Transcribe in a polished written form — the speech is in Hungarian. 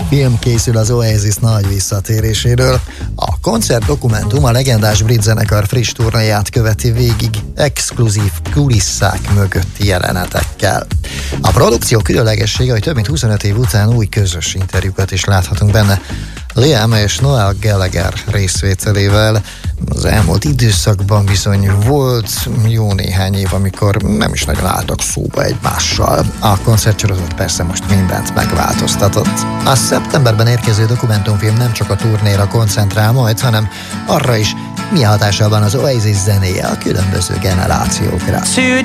Film készül az Oasis nagy visszatéréséről. A koncert dokumentum a legendás brit zenekar friss turnéját követi végig exkluzív kulisszák mögötti jelenetekkel. A produkció különlegessége, hogy több mint 25 év után új közös interjúkat is láthatunk benne. Liam és Noel Gallagher részvételével. Az elmúlt időszakban bizony volt jó néhány év, amikor nem is nagyon álltak szóba egymással. A koncertsorozat persze most mindent megváltoztatott. A szeptemberben érkező dokumentumfilm nem csak a turnéra koncentrál majd, hanem arra is, milyen hatással van az Oasis zenéje a különböző generációkra.